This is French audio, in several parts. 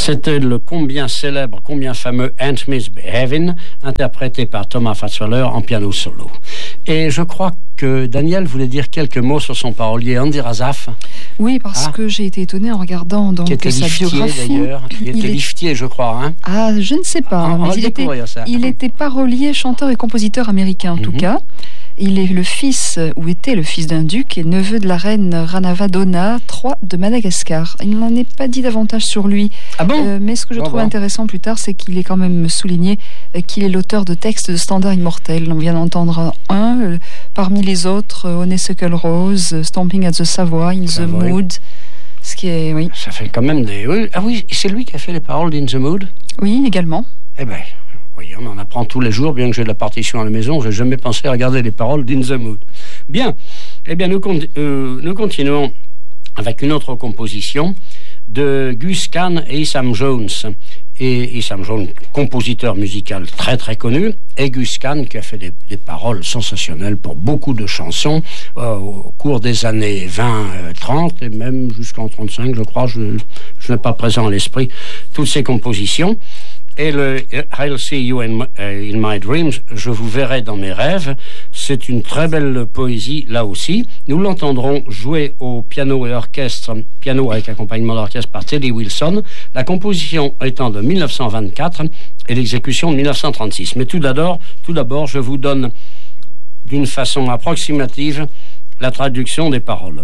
C'était le combien célèbre, combien fameux Ain't Misbehavin', interprété par Thomas Fatzwaller en piano solo. Et je crois que Daniel voulait dire quelques mots sur son parolier Andy Razaf. Oui, parce que j'ai été étonnée en regardant donc sa biographie. D'ailleurs. Il était liftier, je crois. Hein. Ah, je ne sais pas. Mais il était parolier, chanteur et compositeur américain en tout cas. Il est le fils, ou était le fils d'un duc et neveu de la reine Ranavadona III de Madagascar. Il n'en est pas dit davantage sur lui. Ah bon mais ce que je trouve intéressant plus tard, c'est qu'il est quand même souligné qu'il est l'auteur de textes de standards immortels. On vient d'entendre un, parmi les autres, Honeysuckle Rose, Stomping at the Savoy, In the Mood. Ce qui est, oui. Ça fait quand même des... Ah oui, c'est lui qui a fait les paroles d'In the Mood? Oui, également. Eh bien... Oui, on en apprend tous les jours, bien que j'ai de la partition à la maison, je n'ai jamais pensé à regarder les paroles d'In the Mood. Bien, eh bien nous continuons avec une autre composition de Gus Kahn et Issam Jones. Et Issam Jones, compositeur musical très très connu, et Gus Kahn qui a fait des paroles sensationnelles pour beaucoup de chansons au cours des années 20, 30 et même jusqu'en 35, je crois, je n'ai pas présent à l'esprit toutes ces compositions. Et le I'll see you in my dreams, je vous verrai dans mes rêves, c'est une très belle poésie là aussi. Nous l'entendrons jouer au piano et orchestre, piano avec accompagnement d'orchestre par Teddy Wilson, la composition étant de 1924 et l'exécution de 1936. Mais tout d'abord, je vous donne d'une façon approximative la traduction des paroles.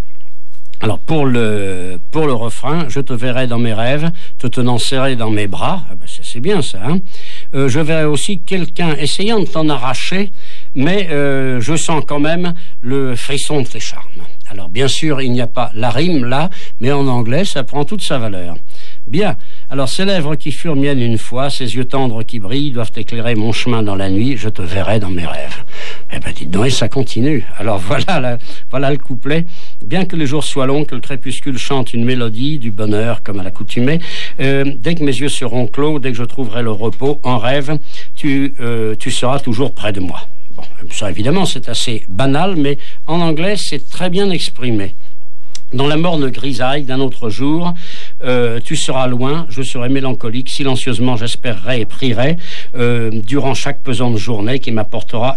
Alors pour le refrain, je te verrai dans mes rêves, te tenant serré dans mes bras, c'est bien ça. Hein, je verrai aussi quelqu'un essayant de t'en arracher, mais je sens quand même le frisson de tes charmes. Alors bien sûr, il n'y a pas la rime là, mais en anglais, ça prend toute sa valeur. Bien, alors ces lèvres qui furent miennes une fois, ces yeux tendres qui brillent, doivent éclairer mon chemin dans la nuit, je te verrai dans mes rêves. Eh ben dites donc, et ça continue. Alors voilà le couplet. Bien que les jours soient longs, que le crépuscule chante une mélodie du bonheur comme à l'accoutumée, dès que mes yeux seront clos, dès que je trouverai le repos en rêve, tu seras toujours près de moi. Bon, ça évidemment c'est assez banal, mais en anglais c'est très bien exprimé. Dans la morne grisaille d'un autre jour, tu seras loin, je serai mélancolique, silencieusement j'espérerai et prierai durant chaque pesante journée qui m'apportera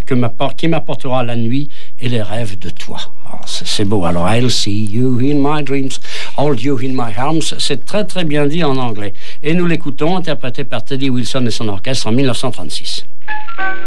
la nuit et les rêves de toi. Oh, c'est beau. Alors, I'll see you in my dreams, hold you in my arms. C'est très très bien dit en anglais. Et nous l'écoutons, interprété par Teddy Wilson et son orchestre en 1936.